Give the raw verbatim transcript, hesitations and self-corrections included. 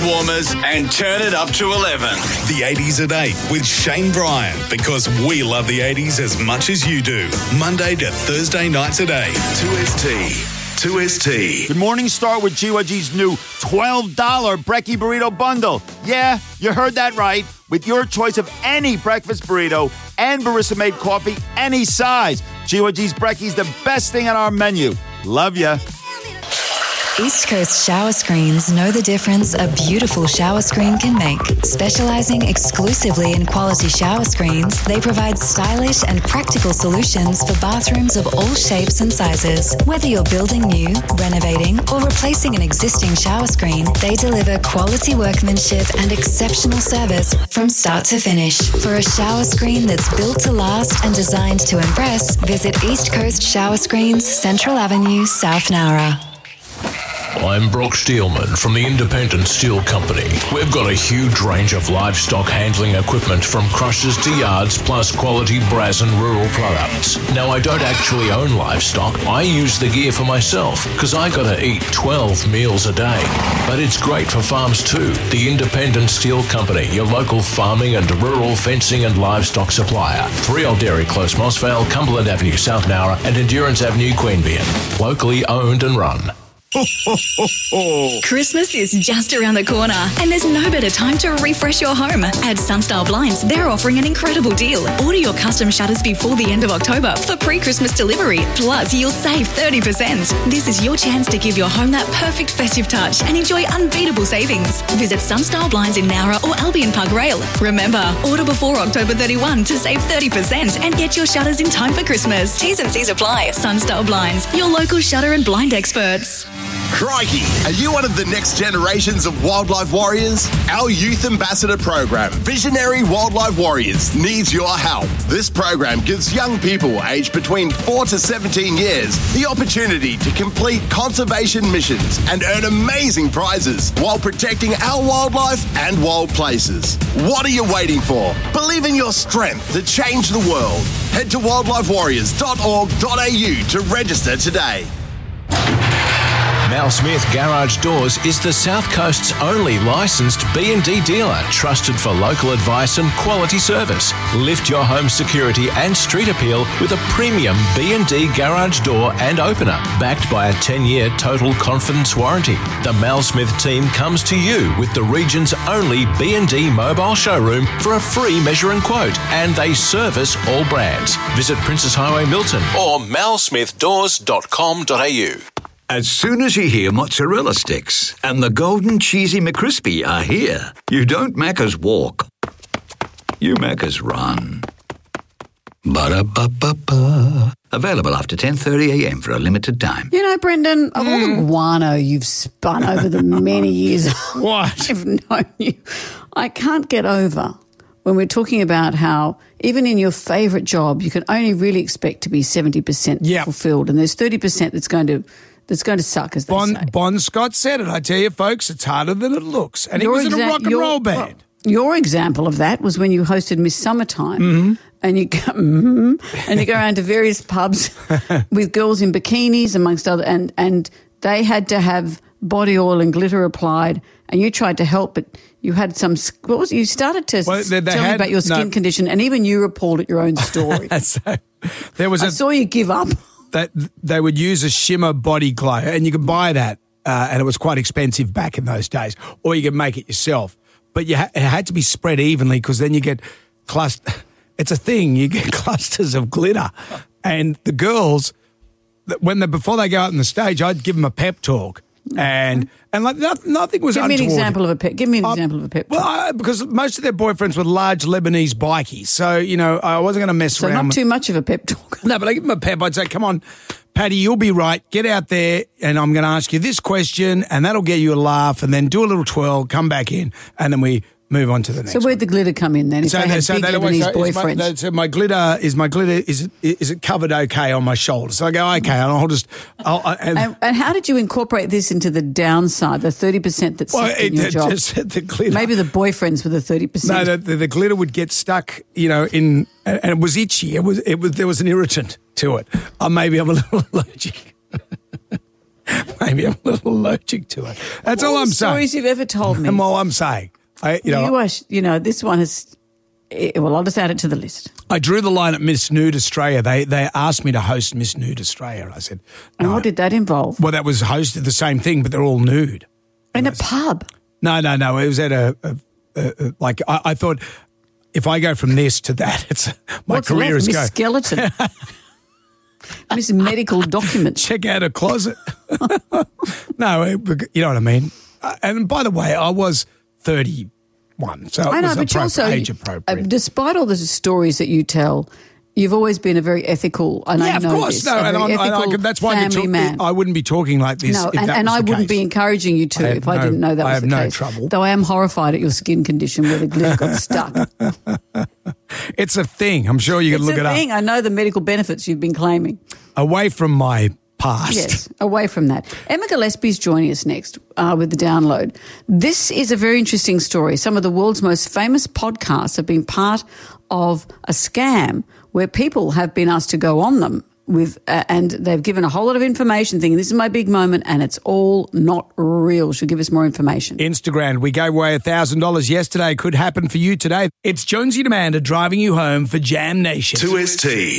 warmers and turn it up to eleven. The eighties at eight with Shane Bryan, because we love the eighties as much as you do. Monday to Thursday nights at eight. two S T. two S T. Good morning, start with G Y G's new twelve dollars Brekkie Burrito Bundle. Yeah, you heard that right. With your choice of any breakfast burrito and barista-made coffee, any size. G Y G's Brekkie's the best thing on our menu. Love ya. East Coast Shower Screens know the difference a beautiful shower screen can make. Specializing exclusively in quality shower screens, they provide stylish and practical solutions for bathrooms of all shapes and sizes. Whether you're building new, renovating, or replacing an existing shower screen, they deliver quality workmanship and exceptional service from start to finish. For a shower screen that's built to last and designed to impress, visit East Coast Shower Screens, Central Avenue, South Nowra. I'm Brock Steelman from the Independent Steel Company. We've got a huge range of livestock handling equipment from crushers to yards, plus quality brass and rural products. Now, I don't actually own livestock. I use the gear for myself because I gotta eat twelve meals a day. But it's great for farms too. The Independent Steel Company, your local farming and rural fencing and livestock supplier. three Old Dairy Close, Mossvale, Cumberland Avenue, South Nowra, and Endurance Avenue, Queanbeyan. Locally owned and run. Ho, ho, ho, ho. Christmas is just around the corner, and there's no better time to refresh your home. At Sunstyle Blinds, they're offering an incredible deal. Order your custom shutters before the end of October for pre-Christmas delivery. Plus, you'll save thirty percent. This is your chance to give your home that perfect festive touch and enjoy unbeatable savings. Visit Sunstyle Blinds in Nowra or Albion Park Rail. Remember, order before October thirty-first to save thirty percent and get your shutters in time for Christmas. T's and C's apply. Sunstyle Blinds, your local shutter and blind experts. Crikey! Are you one of the next generations of wildlife warriors? Our Youth Ambassador program, Visionary Wildlife Warriors, needs your help. This program gives young people aged between four to seventeen years the opportunity to complete conservation missions and earn amazing prizes while protecting our wildlife and wild places. What are you waiting for? Believe in your strength to change the world. Head to wildlife warriors dot org dot a u to register today. Mal Smith Garage Doors is the South Coast's only licensed B and D dealer, trusted for local advice and quality service. Lift your home security and street appeal with a premium B and D garage door and opener, backed by a ten-year total confidence warranty. The Mal Smith team comes to you with the region's only B and D mobile showroom for a free measure and quote, and they service all brands. Visit Princess Highway Milton or mal smith doors dot com dot a u. As soon as you hear mozzarella sticks and the golden cheesy McCrispy are here, you don't Macca's walk, you Macca's run. Ba-da-ba-ba-ba. Available after ten thirty a m for a limited time. You know, Brendan, of mm. all the guano you've spun over the many years what? I've known you, I can't get over when we're talking about how even in your favourite job, you can only really expect to be seventy percent yep. fulfilled, and there's thirty percent that's going to that's going to suck, as they bon, say. Bon Scott said it. I tell you, folks, it's harder than it looks. And your he was exa- in a rock and your, roll band. Well, your example of that was when you hosted Miss Summertime, mm-hmm. and you go, mm-hmm, and you go around to various pubs with girls in bikinis, amongst other, and and they had to have body oil and glitter applied, and you tried to help, but you had some. What was it? You started to well, they, they tell had, me about your skin no. condition, and even you appalled at your own story. so, there was I a, saw you give up. That they would use a shimmer body glow, and you could buy that, uh, and it was quite expensive back in those days, or you could make it yourself. But you ha- it had to be spread evenly, because then you get cluster. It's a thing. You get clusters of glitter, and the girls, when they before they go out on the stage, I'd give them a pep talk. And and like nothing, nothing was Give untoward. me an example of a pep. Give me an uh, example of a pep. Well, I, because most of their boyfriends were large Lebanese bikies, so you know I wasn't going to mess so around. So not with, too much of a pep talk. No, but I give them a pep. I'd say, "Come on, Paddy, you'll be right. Get out there, and I'm going to ask you this question, and that'll get you a laugh, and then do a little twirl, come back in, and then we." Move on to the next. So where'd the glitter come in then? If so they had so big that Lebanese so boyfriends. My, so my glitter is my glitter is is it covered okay on my shoulder? So I go okay, and I'll just. I'll, I, and, and, and how did you incorporate this into the downside, the thirty percent that's well, stuck in it, your it job? Just, the glitter. Maybe the boyfriends were the thirty percent. No, the, the, the glitter would get stuck, you know, in and it was itchy. It was it was there was an irritant to it. Or maybe I'm a little allergic. Maybe I'm a little allergic to it. That's all, all I'm the saying. Stories you've ever told me. And all I'm saying. I, you know, you, are, you know, this one has. It, well, I'll just add it to the list. I drew the line at Miss Nude Australia. They they asked me to host Miss Nude Australia, and I said, no. And what did that involve? Well, that was hosted the same thing, but they're all nude. In a pub? No, no, no. It was at a, a, a, a like I, I thought. If I go from this to that, it's my What's career left? is Miss going. Skeleton. Miss Medical Documents. Check out a closet. No, you know what I mean. Uh, and by the way, I was thirty-one, so it I know, was but you also, age appropriate. uh, despite all the stories that you tell, you've always been a very ethical. And yeah, I of know course, this, no, a and very I'm, I, ethical I, that's why family talk, man. I wouldn't be talking like this. No, if and, that and was I the wouldn't case. be encouraging you to I have if I no- didn't know that I was have the no case. trouble. Though I am horrified at your skin condition where the glue got stuck. It's a thing. I'm sure you can It's look a it thing. up. I know the medical benefits you've been claiming. Away from my past. Yes, away from that. Emma Gillespie is joining us next uh, with the download. This is a very interesting story. Some of the world's most famous podcasts have been part of a scam where people have been asked to go on them with, uh, and they've given a whole lot of information thinking this is my big moment and it's all not real. She'll give us more information. Instagram, we gave away one thousand dollars yesterday. Could happen for you today. It's Jonesy and Amanda driving you home for Jam Nation. two S T.